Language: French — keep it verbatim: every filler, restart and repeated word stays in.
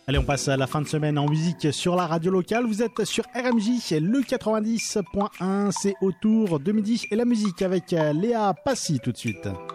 Allez, on passe à la fin de semaine en musique sur la radio locale. Vous êtes sur R M J, le quatre-vingt-dix point un. C'est autour de midi et la musique avec Léa Passy tout de suite.